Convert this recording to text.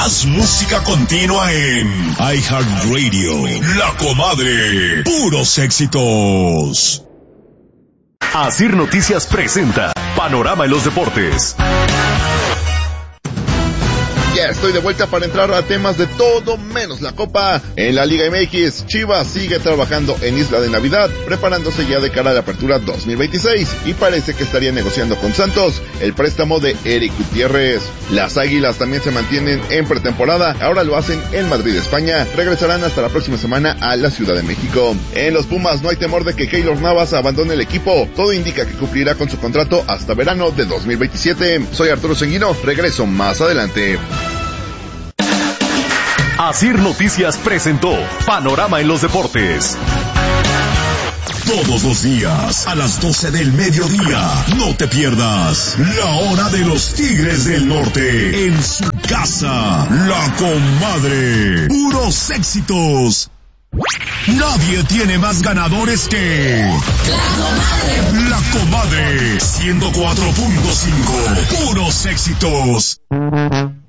Más música continua en iHeartRadio. La Comadre. Puros éxitos. Asir Noticias presenta Panorama en los Deportes. Ya estoy de vuelta para entrar a temas de todo menos la Copa. En la Liga MX, Chivas sigue trabajando en Isla de Navidad, preparándose ya de cara a la apertura 2026, y parece que estaría negociando con Santos el préstamo de Eric Gutiérrez. Las Águilas también se mantienen en pretemporada, ahora lo hacen en Madrid, España. Regresarán hasta la próxima semana a la Ciudad de México. En los Pumas no hay temor de que Keylor Navas abandone el equipo, todo indica que cumplirá con su contrato hasta verano de 2027. Soy Arturo Seguino, regreso más adelante. Asir Noticias presentó Panorama en los Deportes. Todos los días, a las 12 del mediodía, no te pierdas la hora de los Tigres del Norte en su casa. La Comadre. Puros éxitos. Nadie tiene más ganadores que La Comadre 104.5. Puros éxitos.